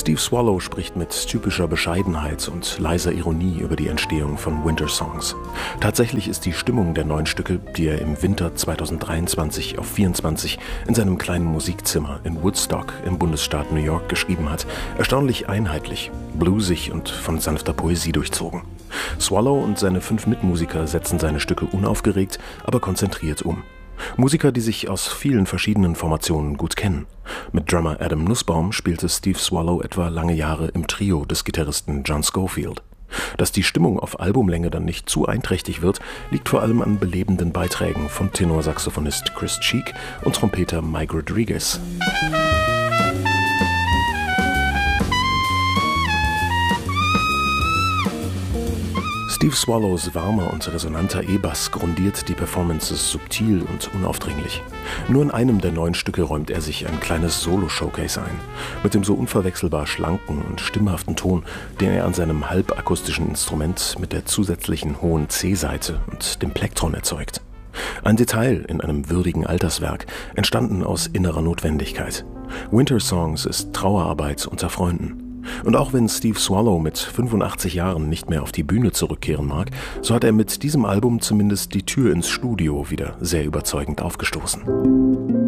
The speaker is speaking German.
Steve Swallow spricht mit typischer Bescheidenheit und leiser Ironie über die Entstehung von Winter Songs. Tatsächlich ist die Stimmung der 9 Stücke, die er im Winter 2023 auf 24 in seinem kleinen Musikzimmer in Woodstock im Bundesstaat New York geschrieben hat, erstaunlich einheitlich, bluesig und von sanfter Poesie durchzogen. Swallow und seine 5 Mitmusiker setzen seine Stücke unaufgeregt, aber konzentriert um. Musiker, die sich aus vielen verschiedenen Formationen gut kennen. Mit Drummer Adam Nussbaum spielte Steve Swallow etwa lange Jahre im Trio des Gitarristen John Scofield. Dass die Stimmung auf Albumlänge dann nicht zu einträchtig wird, liegt vor allem an belebenden Beiträgen von Tenorsaxophonist Chris Cheek und Trompeter Mike Rodriguez. Steve Swallows warmer und resonanter E-Bass grundiert die Performances subtil und unaufdringlich. Nur in einem der 9 Stücke räumt er sich ein kleines Solo-Showcase ein, mit dem so unverwechselbar schlanken und stimmhaften Ton, den er an seinem halbakustischen Instrument mit der zusätzlichen hohen C-Seite und dem Plektron erzeugt. Ein Detail in einem würdigen Alterswerk, entstanden aus innerer Notwendigkeit. Winter Songs ist Trauerarbeit unter Freunden. Und auch wenn Steve Swallow mit 85 Jahren nicht mehr auf die Bühne zurückkehren mag, so hat er mit diesem Album zumindest die Tür ins Studio wieder sehr überzeugend aufgestoßen.